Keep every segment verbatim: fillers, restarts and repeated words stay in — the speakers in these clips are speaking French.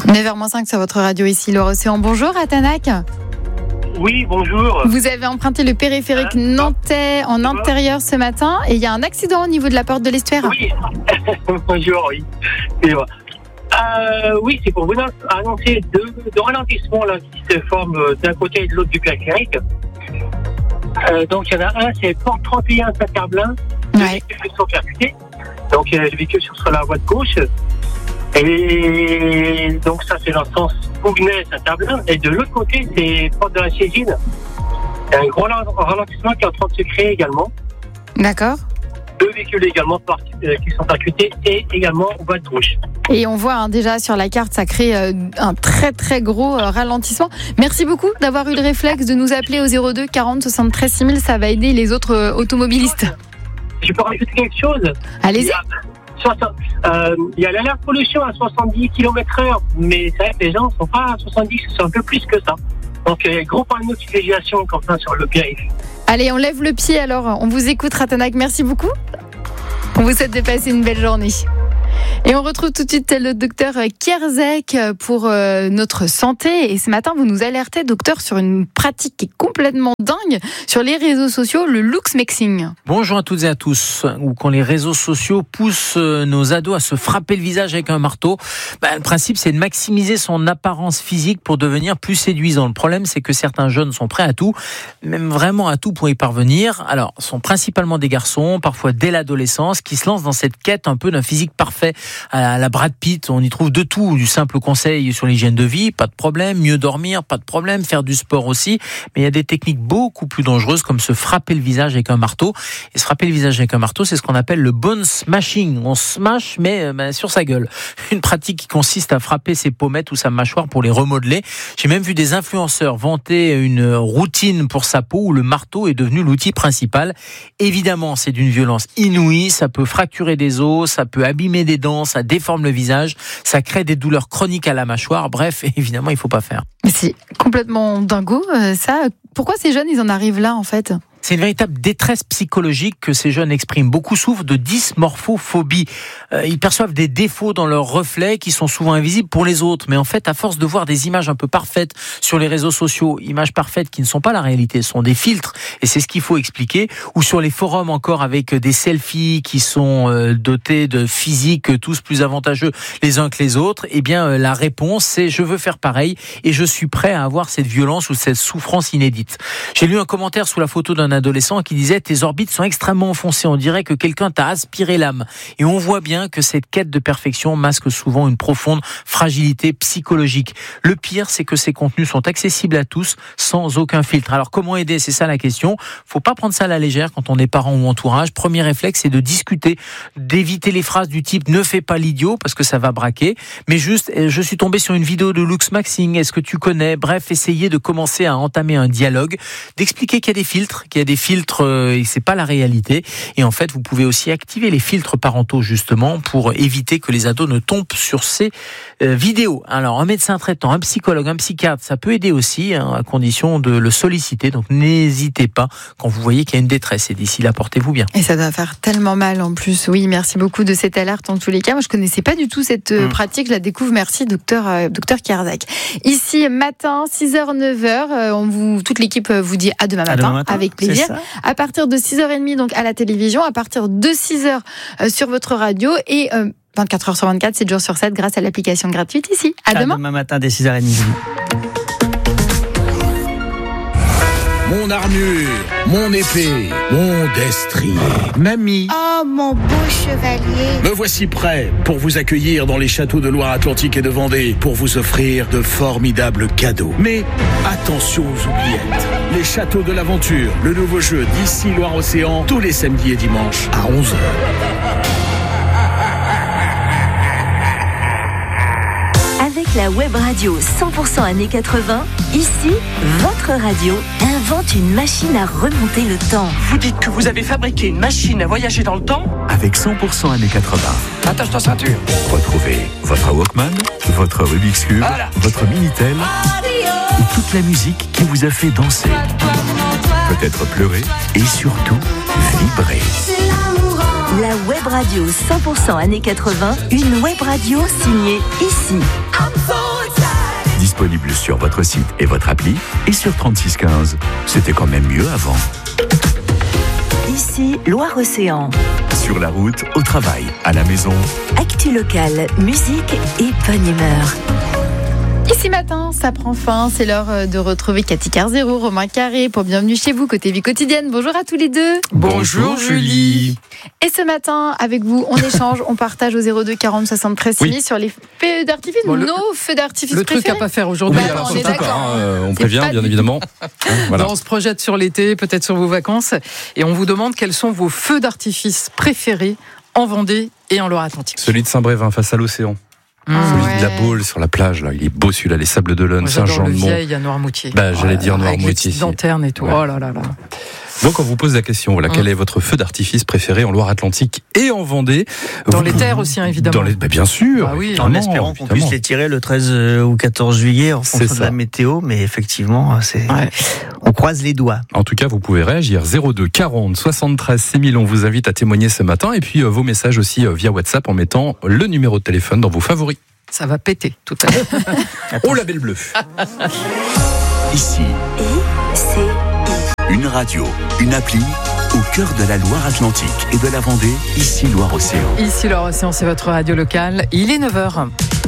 neuf heures moins cinq sur votre radio ici, Loire-Océan. Bonjour Atanak. Oui, bonjour. Vous avez emprunté le périphérique hein nantais en intérieur ce matin et il y a un accident au niveau de la porte de l'Estuaire. Oui, bonjour, oui. Euh, oui, c'est pour vous annoncer deux, deux ralentissements là, qui se forment d'un côté et de l'autre du périphérique. Euh, donc il y en a un, c'est Porte trente et un Saint-Herblain. Les véhicules sont percutés. Donc euh, le véhicule sur la voie de gauche. Et donc ça c'est dans le sens Bougnay-Saint-Herblain. Et de l'autre côté, c'est Porte de la Césine. Il y a un gros ralentissement qui est en train de se créer également. D'accord. Deux véhicules également euh, qui sont percutés et également voie de gauche. Et on voit hein, déjà sur la carte, ça crée euh, un très très gros euh, ralentissement. Merci beaucoup d'avoir eu le réflexe de nous appeler au zéro deux quarante soixante-treize six mille. Ça va aider les autres euh, automobilistes. Je peux rajouter quelque chose ? Allez-y. Il y a, euh, il y a l'alerte pollution à soixante-dix kilomètres heure, mais c'est vrai que les gens ne sont pas à soixante-dix, c'est un peu plus que ça. Donc, il y a gros panneau de signalisation comme ça sur le périph'. Allez, on lève le pied alors. On vous écoute, Atanak. Merci beaucoup. On vous souhaite de passer une belle journée. Et on retrouve tout de suite le docteur Kierzek pour euh, notre santé. Et ce matin, vous nous alertez, docteur, sur une pratique qui est complètement dingue sur les réseaux sociaux, le looksmaxing. Bonjour à toutes et à tous. Ou quand les réseaux sociaux poussent nos ados à se frapper le visage avec un marteau, bah, le principe, c'est de maximiser son apparence physique pour devenir plus séduisant. Le problème, c'est que certains jeunes sont prêts à tout, même vraiment à tout pour y parvenir. Alors, ce sont principalement des garçons, parfois dès l'adolescence, qui se lancent dans cette quête un peu d'un physique parfait à la Brad Pitt. On y trouve de tout, du simple conseil sur l'hygiène de vie, pas de problème, mieux dormir, pas de problème, faire du sport aussi, mais il y a des techniques beaucoup plus dangereuses comme se frapper le visage avec un marteau. Et se frapper le visage avec un marteau, c'est ce qu'on appelle le bone smashing. On smash, mais ben, sur sa gueule. Une pratique qui consiste à frapper ses pommettes ou sa mâchoire pour les remodeler. J'ai même vu des influenceurs vanter une routine pour sa peau où le marteau est devenu l'outil principal. Évidemment, c'est d'une violence inouïe, ça peut fracturer des os, ça peut abîmer des dents, ça déforme le visage, ça crée des douleurs chroniques à la mâchoire. Bref, évidemment, il ne faut pas faire. C'est complètement dingo, ça. Pourquoi ces jeunes, ils en arrivent là, en fait ? C'est une véritable détresse psychologique que ces jeunes expriment. Beaucoup souffrent de dysmorphophobie. Euh, ils perçoivent des défauts dans leurs reflets qui sont souvent invisibles pour les autres. Mais en fait, à force de voir des images un peu parfaites sur les réseaux sociaux, images parfaites qui ne sont pas la réalité, ce sont des filtres, et c'est ce qu'il faut expliquer, ou sur les forums encore avec des selfies qui sont euh, dotés de physiques tous plus avantageux les uns que les autres, eh bien euh, la réponse c'est je veux faire pareil et je suis prêt à avoir cette violence ou cette souffrance inédite. J'ai lu un commentaire sous la photo d'un adolescent qui disait « Tes orbites sont extrêmement enfoncées, on dirait que quelqu'un t'a aspiré l'âme ». Et on voit bien que cette quête de perfection masque souvent une profonde fragilité psychologique. Le pire, c'est que ces contenus sont accessibles à tous sans aucun filtre. Alors comment aider ? C'est ça la question. Faut pas prendre ça à la légère quand on est parent ou entourage. Premier réflexe, c'est de discuter, d'éviter les phrases du type « Ne fais pas l'idiot » parce que ça va braquer. Mais juste, je suis tombé sur une vidéo de looksmaxing, est-ce que tu connais ? Bref, essayez de commencer à entamer un dialogue, d'expliquer qu'il y a des filtres, qu'il y a des filtres euh, et c'est pas la réalité. Et en fait, vous pouvez aussi activer les filtres parentaux justement pour éviter que les ados ne tombent sur ces euh, vidéos. Alors, un médecin traitant, un psychologue, un psychiatre, ça peut aider aussi hein, à condition de le solliciter. Donc, n'hésitez pas quand vous voyez qu'il y a une détresse. Et d'ici là, portez-vous bien. Et ça doit faire tellement mal en plus. Oui, merci beaucoup de cette alerte en tous les cas. Moi, je connaissais pas du tout cette mmh. pratique. Je la découvre. Merci, docteur euh, docteur Kierzek. Ici, matin, six heures neuf heures, euh, on vous, toute l'équipe vous dit à demain matin, à demain matin avec plaisir. À partir de six heures trente donc à la télévision, à partir de six heures euh, sur votre radio et euh, vingt-quatre heures sur vingt-quatre, sept jours sur sept grâce à l'application gratuite ici. À, à demain. demain matin dès six heures trente. Mon armure, mon épée, mon destrier, mamie. Oh, mon beau chevalier. Me voici prêt pour vous accueillir dans les châteaux de Loire-Atlantique et de Vendée, pour vous offrir de formidables cadeaux. Mais attention aux oubliettes. Les châteaux de l'aventure, le nouveau jeu d'ici Loire-Océan, tous les samedis et dimanches à onze heures. Avec la web radio cent pour cent années quatre-vingts, ici, votre radio invente une machine à remonter le temps. Vous dites que vous avez fabriqué une machine à voyager dans le temps ? Avec cent pour cent années quatre-vingts. Attache ta ceinture. Retrouvez votre Walkman, votre Rubik's Cube, voilà. Votre Minitel et toute la musique qui vous a fait danser, peut-être pleurer et surtout vibrer. La web radio cent pour cent années quatre-vingts, une web radio signée ici. Disponible sur votre site et votre appli et sur trente-six quinze. C'était quand même mieux avant. Ici, Loire-Océan. Sur la route, au travail, à la maison. Actu locale, musique et bonne humeur. Ici matin, ça prend fin. C'est l'heure de retrouver Cathy Carzero, Romain Carré pour Bienvenue chez vous, côté vie quotidienne. Bonjour à tous les deux. Bonjour Julie. Et ce matin, avec vous, on échange, on partage au zéro deux quarante soixante-treize six oui. sur les feux d'artifice, bon, le, nos feux d'artifice le préférés. truc à pas faire aujourd'hui. Oui, alors, on, est d'accord. Hein, euh, on prévient, bien évidemment. Voilà. On se projette sur l'été, peut-être sur vos vacances, et on vous demande quels sont vos feux d'artifice préférés en Vendée et en Loire-Atlantique. Celui de Saint-Brévin face à l'océan. Mmh, celui ouais. de la Baule sur la plage, là, il est beau celui-là, les Sables d'Olonne, Saint-Jean-de-Mont. Le vieil à Noirmoutier. Bah, j'allais dire oh, Noirmoutier. Avec les lanternes et tout. Ouais. Oh là là là. Donc on vous pose la question, voilà, mmh. quel est votre feu d'artifice préféré en Loire-Atlantique et en Vendée? Dans vous, les terres aussi, hein, évidemment. Dans les, bah, bien sûr. Bah oui, en espérant qu'on puisse les tirer le treize ou quatorze juillet en fonction de la météo, mais effectivement, c'est... Ouais. On croise les doigts. En tout cas, vous pouvez réagir zéro deux quarante soixante-treize six mille. On vous invite à témoigner ce matin et puis euh, vos messages aussi euh, via WhatsApp en mettant le numéro de téléphone dans vos favoris. Ça va péter tout à l'heure. Oh la belle bleue. Ici, et c'est une radio, une appli au cœur de la Loire-Atlantique et de la Vendée. Ici Loire-Océan. Ici Loire-Océan, c'est votre radio locale. Il est neuf heures.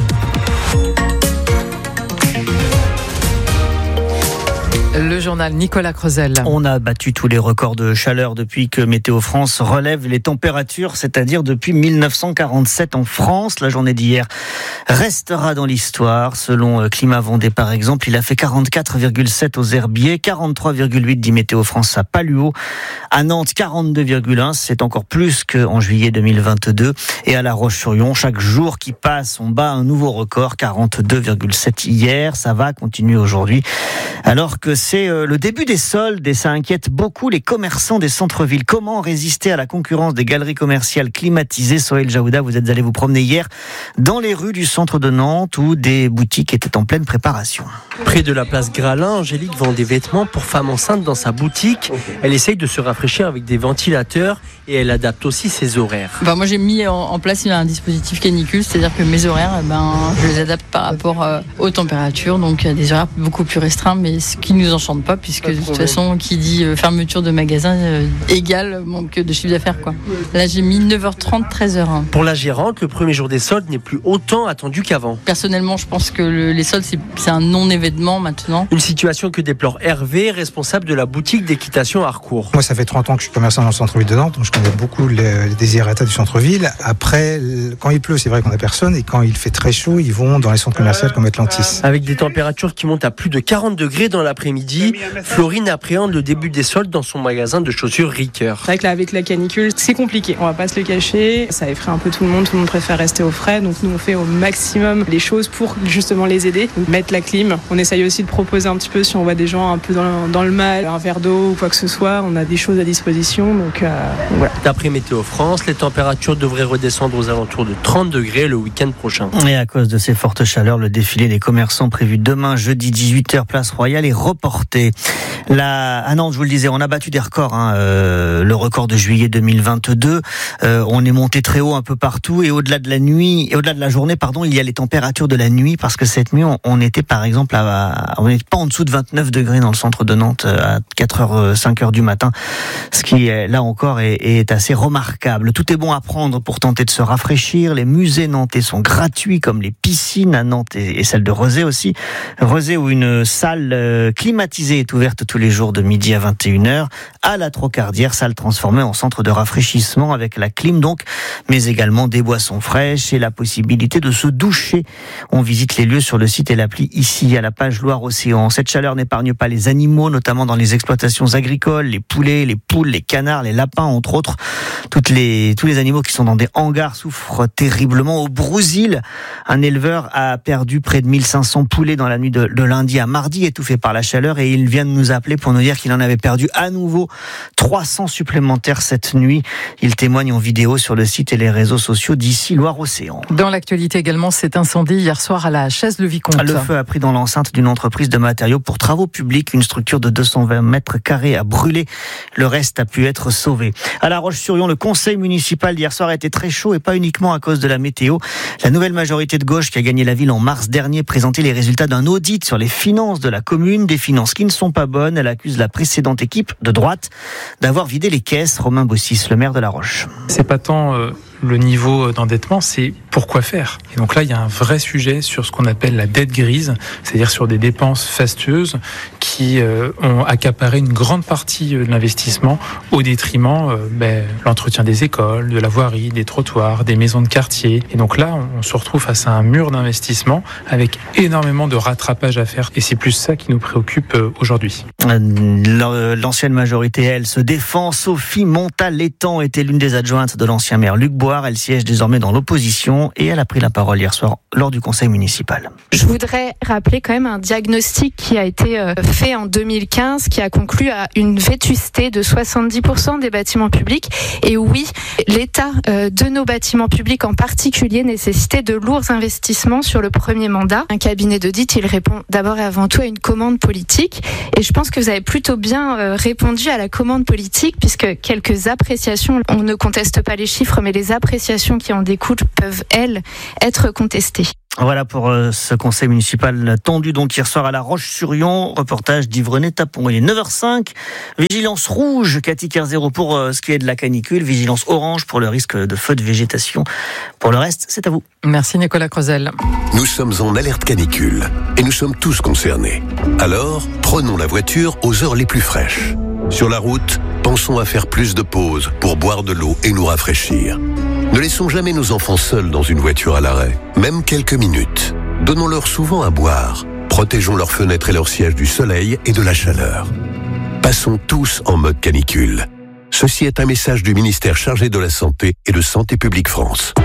Le journal Nicolas Creusel. On a battu tous les records de chaleur depuis que Météo France relève les températures, c'est-à-dire depuis mille neuf cent quarante-sept en France. La journée d'hier restera dans l'histoire. Selon Climat Vendée, par exemple, il a fait quarante-quatre virgule sept aux Herbiers, quarante-trois virgule huit dit Météo France à Paluot, à Nantes quarante-deux virgule un, c'est encore plus qu'en juillet deux mille vingt-deux, et à La Roche-sur-Yon, chaque jour qui passe, on bat un nouveau record, quarante-deux virgule sept hier, ça va continuer aujourd'hui, alors que c'est le début des soldes et ça inquiète beaucoup les commerçants des centres-villes. Comment résister à la concurrence des galeries commerciales climatisées? Sohail Jaouda, vous êtes allé vous promener hier dans les rues du centre de Nantes où des boutiques étaient en pleine préparation. Près de la place Gralin, Angélique vend des vêtements pour femmes enceintes dans sa boutique. Elle essaye de se rafraîchir avec des ventilateurs et elle adapte aussi ses horaires. Bah moi j'ai mis en place un dispositif canicule, c'est-à-dire que mes horaires, ben, je les adapte par rapport aux températures, donc des horaires beaucoup plus restreints, mais ce qui nous enchante pas, puisque de toute façon, qui dit fermeture de magasin euh, égale manque de chiffre d'affaires, quoi. Là, j'ai mis neuf heures trente, treize heures. Pour la gérante, le premier jour des soldes n'est plus autant attendu qu'avant. Personnellement, je pense que le, les soldes, c'est, c'est un non-événement maintenant. Une situation que déplore Hervé, responsable de la boutique d'équitation à Harcourt. Moi, ça fait trente ans que je suis commerçant dans le centre-ville de Nantes, donc je connais beaucoup les, les désirata du centre-ville. Après, quand il pleut, c'est vrai qu'on n'a personne, et quand il fait très chaud, ils vont dans les centres commerciaux comme Atlantis. Avec des températures qui montent à plus de quarante degrés dans l'après-midi, Florine appréhende le début des soldes dans son magasin de chaussures Ricoeur. C'est vrai que là, avec la canicule, c'est compliqué. On va pas se le cacher. Ça effraie un peu tout le monde. Tout le monde préfère rester au frais. Donc nous, on fait au maximum les choses pour justement les aider. Donc, mettre la clim. On essaye aussi de proposer un petit peu, si on voit des gens un peu dans, dans le mal, un verre d'eau ou quoi que ce soit, on a des choses à disposition. Donc euh, voilà. D'après Météo France, les températures devraient redescendre aux alentours de trente degrés le week-end prochain. Et à cause de ces fortes chaleurs, le défilé des commerçants prévu demain, jeudi dix-huit heures, place Royale, est reporté. La... Ah non, je vous le disais, on a battu des records. Hein. Euh, le record de juillet deux mille vingt-deux, euh, on est monté très haut un peu partout. Et au-delà de la nuit, et au-delà de la journée, pardon, il y a les températures de la nuit, parce que cette nuit, on, on était par exemple, à, on n'était pas en dessous de vingt-neuf degrés dans le centre de Nantes à quatre heures, cinq heures du matin, ce qui là encore est, est assez remarquable. Tout est bon à prendre pour tenter de se rafraîchir. Les musées nantais sont gratuits, comme les piscines à Nantes et, et celle de Rezé aussi. Rezé, où une salle climatisée est ouverte tous les jours de midi à vingt et une heures, à la Trocardière, salle transformée en centre de rafraîchissement avec la clim donc, mais également des boissons fraîches et la possibilité de se doucher. On visite les lieux sur le site et l'appli ici à la page Loire-Océan. Cette chaleur n'épargne pas les animaux, notamment dans les exploitations agricoles, les poulets, les poules, les canards, les lapins entre autres. Toutes les, tous les animaux qui sont dans des hangars souffrent terriblement. Au Brésil, un éleveur a perdu près de mille cinq cents poulets dans la nuit de, de lundi à mardi, étouffés par la chaleur, et il vient de nous appeler pour nous dire qu'il en avait perdu à nouveau trois cents supplémentaires cette nuit. Il témoigne en vidéo sur le site et les réseaux sociaux d'ici Loire-Océan. Dans l'actualité également, également cet incendie hier soir à la Chaise-le-Vicomte. Le feu a pris dans l'enceinte d'une entreprise de matériaux pour travaux publics. Une structure de deux cent vingt mètres carrés a brûlé. Le reste a pu être sauvé. À La Roche-sur-Yon, le conseil municipal d'hier soir a été très chaud et pas uniquement à cause de la météo. La nouvelle majorité de gauche qui a gagné la ville en mars dernier présentait les résultats d'un audit sur les finances de la commune. Des finances qui ne sont pas bonnes. Elle accuse la précédente équipe de droite d'avoir vidé les caisses. Romain Bossis, le maire de La Roche. C'est pas tant euh, le niveau d'endettement, c'est pourquoi faire. Et donc là, il y a un vrai sujet sur ce qu'on appelle la dette grise, c'est-à-dire sur des dépenses fastueuses qui euh, ont accaparé une grande partie de l'investissement au détriment euh, ben, l'entretien des écoles, de la voirie, des trottoirs, des maisons de quartier. Et donc là, on se retrouve face à un mur d'investissement avec énormément de rattrapage à faire. Et c'est plus ça qui nous préoccupe euh, aujourd'hui. L'ancienne majorité, elle, se défend. Sophie Montal-Létang était l'une des adjointes de l'ancien maire Luc Boire. Elle siège désormais dans l'opposition et elle a pris la parole hier soir lors du conseil municipal. Je voudrais rappeler quand même un diagnostic qui a été fait en deux mille quinze, qui a conclu à une vétusté de soixante-dix pour cent des bâtiments publics. Et oui, l'état de nos bâtiments publics en particulier nécessitait de lourds investissements sur le premier mandat. Un cabinet d'audit, il répond d'abord et avant tout à une commande politique. Et je pense que vous avez plutôt bien répondu à la commande politique, puisque quelques appréciations, on ne conteste pas les chiffres, mais les appréciations qui en découlent peuvent, elles, être contestées. Voilà pour ce conseil municipal tendu donc hier soir à La Roche-sur-Yon. Reportage d'Yvrené Tapon. Il est neuf heures cinq. Vigilance rouge, Cathy Kerzero pour ce qui est de la canicule. Vigilance orange pour le risque de feu de végétation. Pour le reste, c'est à vous. Merci Nicolas Creusel. Nous sommes en alerte canicule et nous sommes tous concernés. Alors, prenons la voiture aux heures les plus fraîches. Sur la route, pensons à faire plus de pauses pour boire de l'eau et nous rafraîchir. Ne laissons jamais nos enfants seuls dans une voiture à l'arrêt, même quelques minutes. Donnons-leur souvent à boire. Protégeons leurs fenêtres et leurs sièges du soleil et de la chaleur. Passons tous en mode canicule. Ceci est un message du ministère chargé de la Santé et de Santé publique France.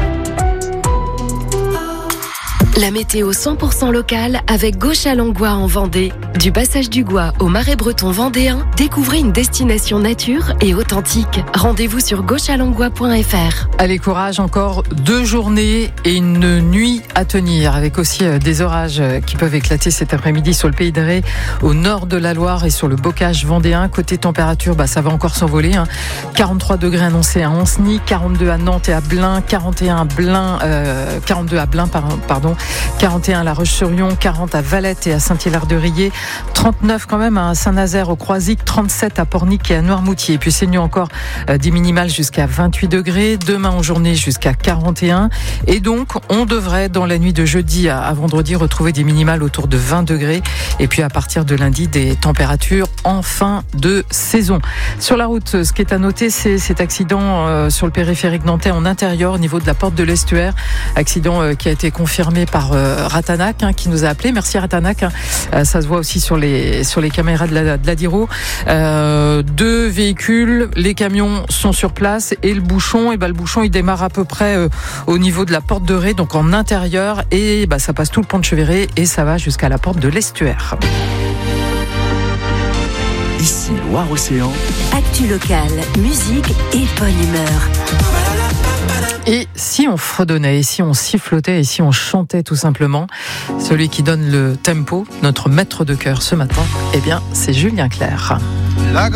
La météo cent pour cent locale avec Gauche-à-Langlois en Vendée. Du passage du Gois au Marais breton vendéen, découvrez une destination nature et authentique. Rendez-vous sur gauche à langlois point f r. Allez, courage, encore deux journées et une nuit à tenir, avec aussi des orages qui peuvent éclater cet après-midi sur le Pays de Ré, au nord de la Loire et sur le bocage vendéen. Côté température, bah, ça va encore s'envoler. Hein. quarante-trois degrés annoncés à Ancenis, quarante-deux à Nantes et à Blain, quarante et un à Blain, euh, quarante-deux à Blain, pardon, quarante et un à La Roche-sur-Yon, quarante à Valette et à Saint-Hilaire-de-Riez, trente-neuf quand même à Saint-Nazaire au Croisic, trente-sept à Pornic et à Noirmoutier. Et puis c'est nuit encore euh, des minimales jusqu'à vingt-huit degrés, demain en journée jusqu'à quarante et un. Et donc on devrait dans la nuit de jeudi à, à vendredi retrouver des minimales autour de vingt degrés. Et puis à partir de lundi, des températures en fin de saison. Sur la route, ce qui est à noter, c'est cet accident euh, sur le périphérique nantais en intérieur au niveau de la porte de l'Estuaire. Accident euh, qui a été confirmé par euh, Ratanac, hein, qui nous a appelé. Merci Ratanac. Hein. Euh, ça se voit aussi sur les sur les caméras de la, de la Diro. Euh, deux véhicules, les camions sont sur place et le bouchon, et ben le bouchon il démarre à peu près euh, au niveau de la porte de Ré, donc en intérieur, et bah ça passe tout le pont de Cheverret et ça va jusqu'à la porte de l'Estuaire. Ici Loire-Océan. Actu locale, musique et bonne humeur. Et si on fredonnait, et si on sifflotait, et si on chantait tout simplement, celui qui donne le tempo, notre maître de chœur ce matin, eh bien, c'est Julien Clerc.